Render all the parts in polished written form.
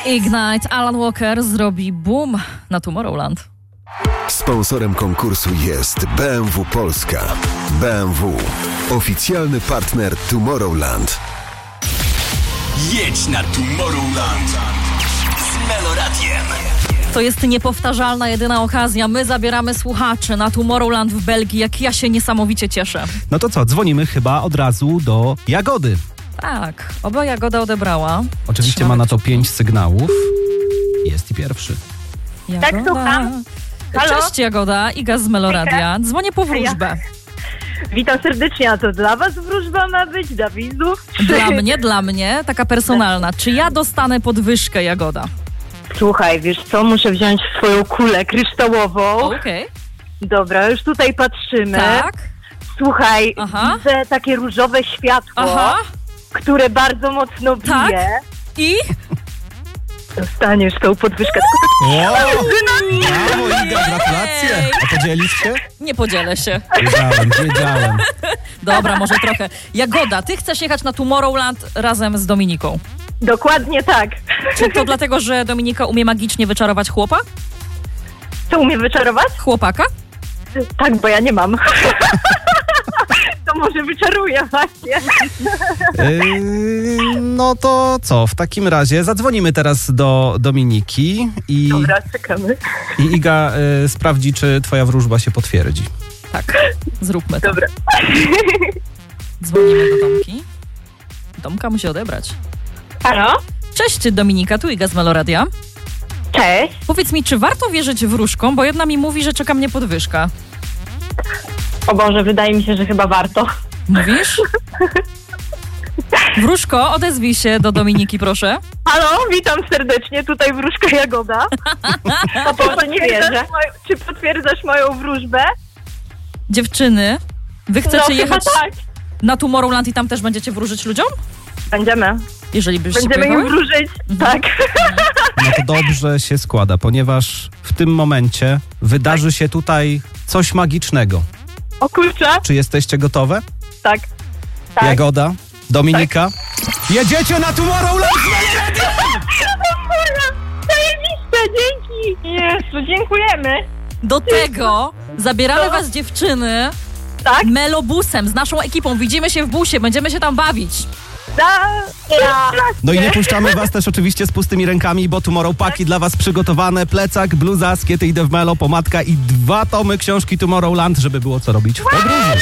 Ignite, Alan Walker zrobi boom na Tomorrowland. Sponsorem konkursu jest BMW Polska. BMW, oficjalny partner Tomorrowland. Jedź na Tomorrowland z Meloradiem. To jest niepowtarzalna, jedyna okazja. My zabieramy słuchaczy na Tomorrowland w Belgii. Jak ja się niesamowicie cieszę. No to co, dzwonimy chyba od razu do Jagody. Tak, oba Jagoda odebrała. Oczywiście ma na to 5 sygnałów. Jest i pierwszy. Jagoda. Tak, słucham. Halo? Cześć Jagoda, Iga z Meloradia. Dzwonię po wróżbę. Witam serdecznie, a to dla was wróżba ma być, dla widzów? Dla mnie, taka personalna. Czy ja dostanę podwyżkę, Jagoda? Słuchaj, wiesz co, muszę wziąć swoją kulę kryształową. Okej. Dobra, już tutaj patrzymy. Tak. Słuchaj, Aha. widzę takie różowe światło, Aha. które bardzo mocno bije. Tak. I? Dostaniesz tą podwyżkę. Brawo Iga, gratulacje. A podzielisz się? Nie podzielę się. Wiedziałem. Dobra, może trochę. Jagoda, ty chcesz jechać na Tomorrowland razem z Dominiką. Dokładnie tak. Czy to dlatego, że Dominika umie magicznie wyczarować chłopa? Co umie wyczarować? Chłopaka? Tak, bo ja nie mam. To może wyczaruję właśnie. No to co, w takim razie zadzwonimy teraz do Dominiki i Dobra, czekamy. Iga sprawdzi, czy twoja wróżba się potwierdzi. Tak, zróbmy to. Dobra. Dzwonimy do Domki. Domka musi odebrać. Halo? Cześć Dominika, tu Iga z Meloradia. Cześć. Powiedz mi, czy warto wierzyć wróżkom, bo jedna mi mówi, że czeka mnie podwyżka. O Boże, wydaje mi się, że chyba warto. Mówisz? Wróżko, odezwij się do Dominiki, proszę. Halo, witam serdecznie, tutaj wróżka Jagoda. A Boże, nie wierzę. Czy potwierdzasz moją wróżbę? Dziewczyny, wy chcecie jechać Chyba tak. na Tomorrowland i tam też będziecie wróżyć ludziom? Będziemy. Jeżeli byście Będziemy im pojechały? wróżyć, tak. No to dobrze się składa, ponieważ w tym momencie wydarzy się tutaj coś magicznego. O kurczę. Czy jesteście gotowe? Tak. Tak. Jagoda, Dominika. Jedziecie na Tomorrowland! Zajebiste, dzięki. Jezu, dziękujemy. Do tego zabieramy was dziewczyny Tak? melobusem z naszą ekipą. Widzimy się w busie, będziemy się tam bawić. No i nie puszczamy was też oczywiście z pustymi rękami, bo Tomorrow Paki dla was przygotowane. Plecak, bluza, skiety Idę w Melo, pomadka i 2 tomy książki Tomorrowland, żeby było co robić w podróży.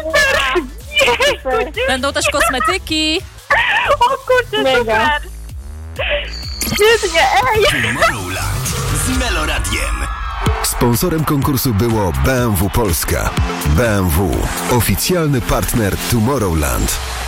Będą też kosmetyki. O kurczę, super. Świetnie, ej. Tomorrowland z Meloradiem. Sponsorem konkursu było BMW Polska. BMW, oficjalny partner Tomorrowland.